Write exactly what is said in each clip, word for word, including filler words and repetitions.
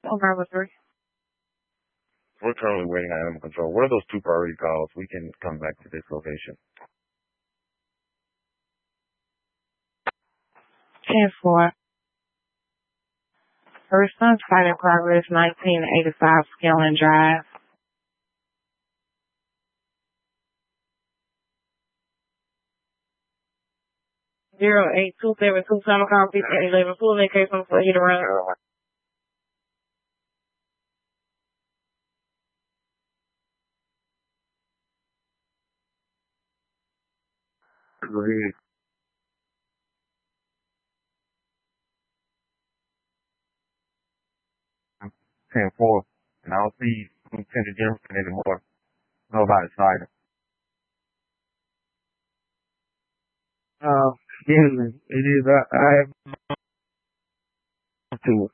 Oh, number three. We're currently waiting on animal control. What are those two priority calls? We can come back to this location. ten four. Response fight in progress, nineteen eighty-five Skilling Drive. Zero eight two seven two seven call fifteen eleven full in case I'm for hit around. Go ahead. ten four. And I don't see Lieutenant Jefferson anymore. Nobody's fighting. Uh, yeah, it is. I, I have to.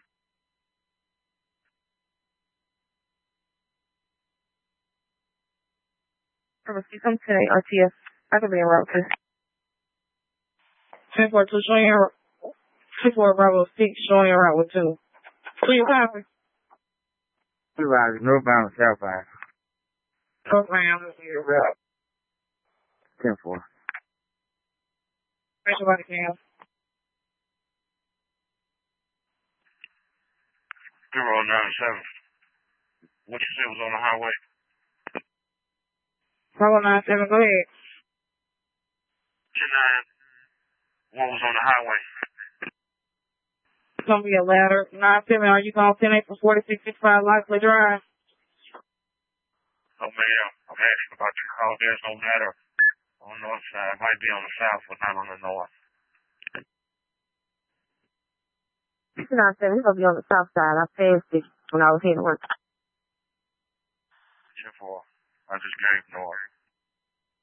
See some today, R T S. I could be in route two. ten four two showing your two four Bravo six showing your route with two. Two you copy? Supervisor, northbound, southbound. Northbound, your route. ten four. Special body cam. zero nine seven. What you said was on the highway? Bravo nine seven, go ahead. ten nine. What was on the highway? It's gonna be a ladder. nine seven, are you going ten eight for forty-six sixty-five Likely Drive? Oh, ma'am. I'm asking about your call. There's no ladder on the north side. It might be on the south, but not on the north. nine seven, it's gonna be on the south side. I passed it when I was heading to work. ten four. I just gave north.